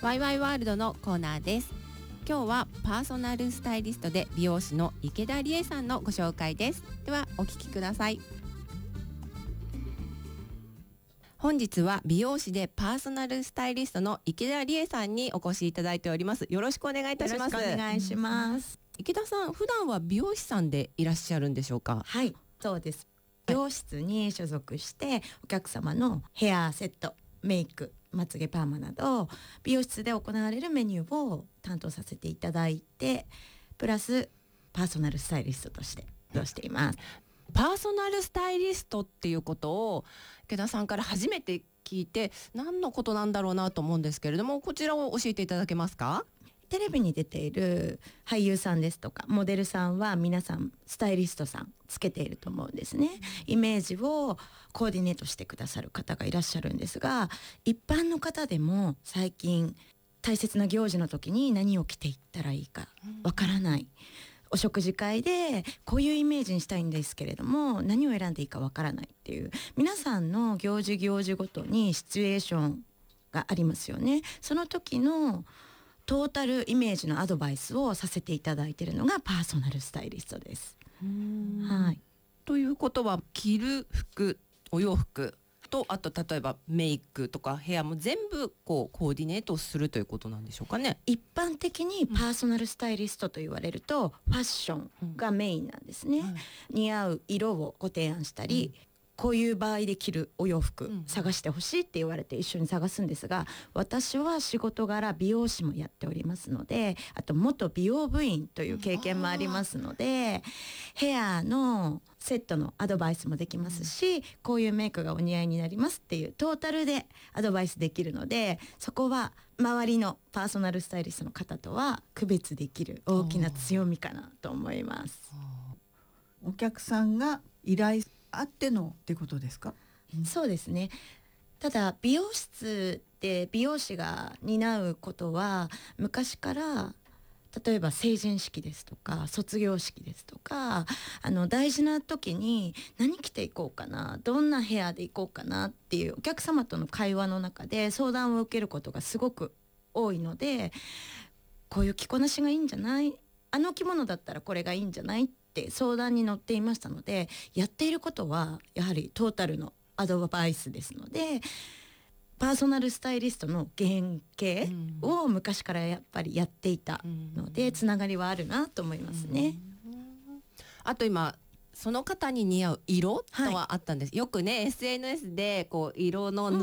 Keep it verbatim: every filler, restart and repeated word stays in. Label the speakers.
Speaker 1: ワイワイワールドのコーナーです。今日はパーソナルスタイリストで美容師の池田理恵さんのご紹介です。ではお聞きください。本日は美容師でパーソナルスタイリストの池田理恵さんにお越しいただいております。よろしくお願いいたします。
Speaker 2: よろしくお願いします。
Speaker 1: 池田さん、普段は美容師さんでいらっしゃるんでしょうか？
Speaker 2: はい、そうです。美容室に所属してお客様のヘアセット、メイク、まつげパーマなど美容室で行われるメニューを担当させていただいて、プラスパーソナルスタイリストとしてどうしています。
Speaker 1: パーソナルスタイリストっていうことを池田さんから初めて聞いて、何のことなんだろうなと思うんですけれども、こちらを教えていただけますか？
Speaker 2: テレビに出ている俳優さんですとかモデルさんは皆さんスタイリストさんつけていると思うんですね。イメージをコーディネートしてくださる方がいらっしゃるんですが、一般の方でも最近大切な行事の時に何を着ていったらいいかわからない、お食事会でこういうイメージにしたいんですけれども何を選んでいいかわからないっていう、皆さんの行事行事ごとにシチュエーションがありますよね。その時のトータルイメージのアドバイスをさせていただいているのがパーソナルスタイリストです。はい、
Speaker 1: ということは着る服、お洋服と、あと例えばメイクとかヘアも全部こうコーディネートするということなんでしょうかね。
Speaker 2: 一般的にパーソナルスタイリストと言われると、ファッションがメインなんですね。うんはい、似合う色をご提案したり、うんこういう場合で着るお洋服探してほしいって言われて一緒に探すんですが、私は仕事柄美容師もやっておりますので、あと元美容部員という経験もありますので、ヘアのセットのアドバイスもできますし、こういうメイクがお似合いになりますっていうトータルでアドバイスできるので、そこは周りのパーソナルスタイリストの方とは区別できる大きな強みかなと思います。
Speaker 3: お客さんが依頼あってのってことですか？
Speaker 2: そうですね。ただ美容室で美容師が担うことは昔から、例えば成人式ですとか卒業式ですとか、あの大事な時に何着ていこうかな、どんなヘアでいこうかなっていうお客様との会話の中で相談を受けることがすごく多いので、こういう着こなしがいいんじゃない、あの着物だったらこれがいいんじゃないって相談に乗っていましたので、やっていることはやはりトータルのアドバイスですので、パーソナルスタイリストの原型を昔からやっぱりやっていたので、つながりはあるなと思いますね。
Speaker 1: あと今その方に似合う色とはあったんです、はい、よくね エスエヌエス でこう色の塗